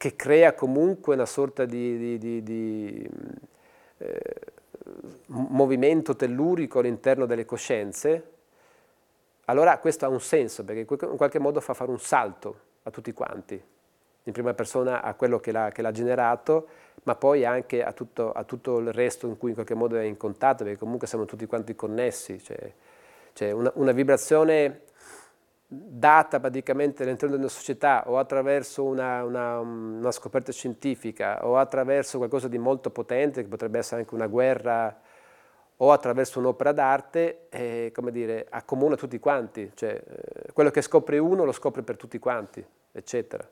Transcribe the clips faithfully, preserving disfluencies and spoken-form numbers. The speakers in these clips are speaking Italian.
che crea comunque una sorta di, di, di, di eh, movimento tellurico all'interno delle coscienze, allora questo ha un senso, perché in qualche modo fa fare un salto a tutti quanti, in prima persona a quello che l'ha, che l'ha generato, ma poi anche a tutto, a tutto il resto in cui in qualche modo è in contatto, perché comunque siamo tutti quanti connessi, cioè, cioè una, una vibrazione data praticamente all'interno di una società o attraverso una, una, una scoperta scientifica o attraverso qualcosa di molto potente, che potrebbe essere anche una guerra, o attraverso un'opera d'arte, eh, come dire, accomuna tutti quanti, cioè eh, quello che scopre uno lo scopre per tutti quanti, eccetera.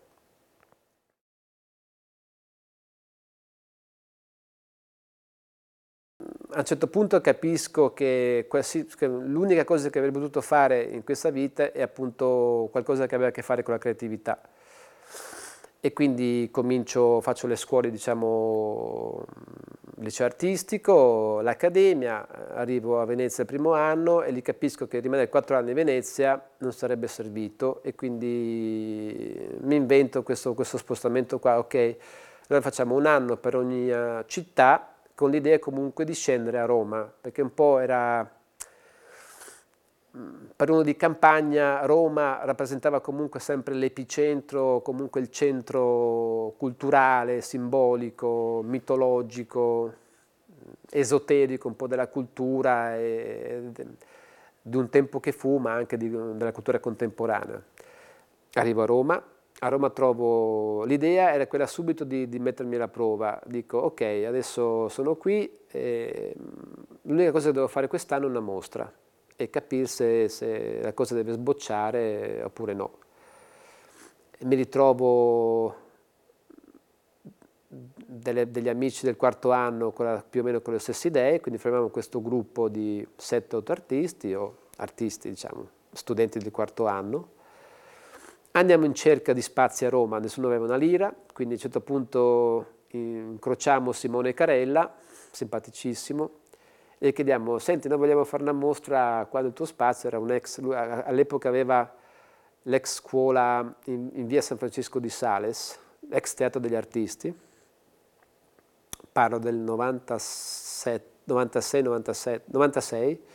A un certo punto capisco che, che l'unica cosa che avrei potuto fare in questa vita è appunto qualcosa che aveva a che fare con la creatività. E quindi comincio, faccio le scuole, diciamo, liceo artistico, l'accademia, arrivo a Venezia il primo anno e lì capisco che rimanere quattro anni a Venezia non sarebbe servito e quindi mi invento questo, questo spostamento qua, ok, allora facciamo un anno per ogni uh, città, con l'idea comunque di scendere a Roma, perché un po' era, per uno di campagna, Roma rappresentava comunque sempre l'epicentro, comunque il centro culturale, simbolico, mitologico, esoterico un po' della cultura, e, di un tempo che fu, ma anche di, della cultura contemporanea. Arrivo a Roma. A Roma trovo, l'idea era quella subito di, di mettermi alla prova, dico ok, adesso sono qui, eh, l'unica cosa che devo fare quest'anno è una mostra e capire se, se la cosa deve sbocciare oppure no. E mi ritrovo delle, degli amici del quarto anno con la, più o meno con le stesse idee, quindi formiamo questo gruppo di sette otto artisti, o artisti diciamo, studenti del quarto anno. Andiamo in cerca di spazi a Roma, nessuno aveva una lira, quindi a un certo punto incrociamo Simone Carella, simpaticissimo, e chiediamo, senti, noi vogliamo fare una mostra qua nel tuo spazio, era un ex, lui all'epoca aveva l'ex scuola in, in via San Francisco di Sales, ex teatro degli artisti, parlo del novantasette, novantasei, novantasette, novantasei,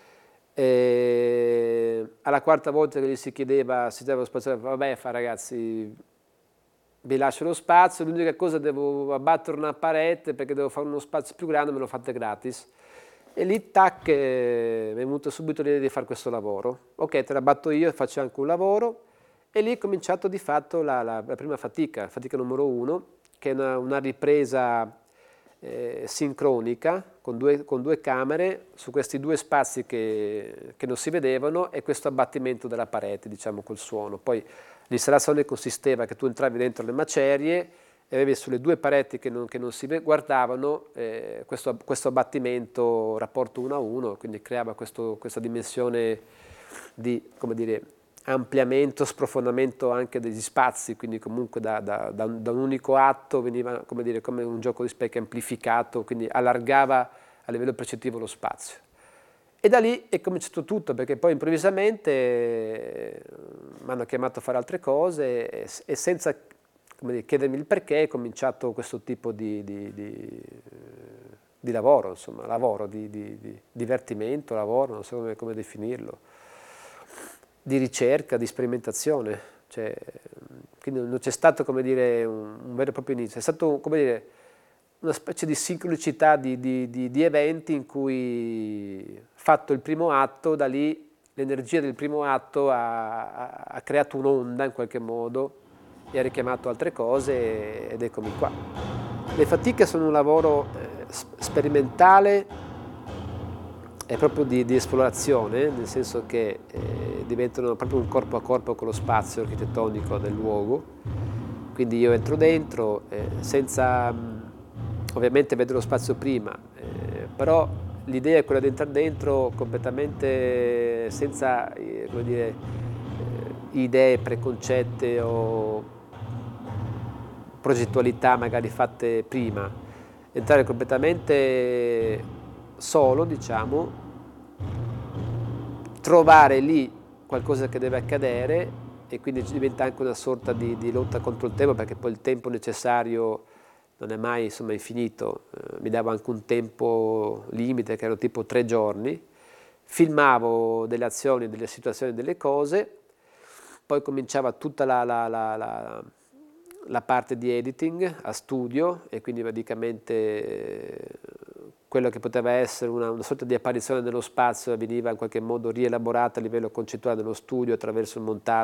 e alla quarta volta che gli si chiedeva se c'era lo spazio, vabbè fa ragazzi, vi lascio lo spazio, l'unica cosa devo abbattere una parete perché devo fare uno spazio più grande, me lo fate gratis. E lì tac, eh, mi è venuto subito l'idea di fare questo lavoro. Ok, te la batto io, faccio anche un lavoro, e lì è cominciato di fatto la, la, la prima fatica, fatica numero uno, che è una, una ripresa Eh, sincronica con due, con due camere su questi due spazi che, che non si vedevano e questo abbattimento della parete, diciamo, col suono. Poi l'installazione consisteva che tu entravi dentro le macerie e avevi sulle due pareti che non, che non si guardavano eh, questo, questo abbattimento rapporto uno a uno, quindi creava questo, questa dimensione di, come dire, ampliamento, sprofondamento anche degli spazi, quindi comunque da, da, da, un, da un unico atto veniva, come dire, come un gioco di specchi amplificato, quindi allargava a livello percettivo lo spazio. E da lì è cominciato tutto, perché poi improvvisamente eh, mi hanno chiamato a fare altre cose e, e senza, come dire, chiedermi il perché è cominciato questo tipo di, di, di, di lavoro, insomma, lavoro, di, di, di divertimento, lavoro, non so come, come definirlo, di ricerca, di sperimentazione, cioè, quindi non c'è stato, come dire, un, un vero e proprio inizio, è stato, come dire, una specie di sincronicità di, di, di, di eventi in cui, fatto il primo atto, da lì l'energia del primo atto ha, ha, ha creato un'onda in qualche modo e ha richiamato altre cose ed eccomi qua. Le fatiche sono un lavoro eh, sperimentale, è proprio di, di esplorazione, nel senso che eh, diventano proprio un corpo a corpo con lo spazio architettonico del luogo, quindi io entro dentro eh, senza mh, ovviamente vedere lo spazio prima, eh, però l'idea è quella di entrare dentro completamente senza eh, come dire, eh, idee preconcette o progettualità magari fatte prima, entrare completamente solo, diciamo, trovare lì qualcosa che deve accadere e quindi diventa anche una sorta di, di lotta contro il tempo, perché poi il tempo necessario non è mai insomma infinito. Eh, mi davo anche un tempo limite che erano tipo tre giorni, filmavo delle azioni, delle situazioni, delle cose, poi cominciava tutta la, la, la, la, la parte di editing a studio, e quindi praticamente eh, quello che poteva essere una, una sorta di apparizione nello spazio veniva in qualche modo rielaborata a livello concettuale nello studio attraverso il montaggio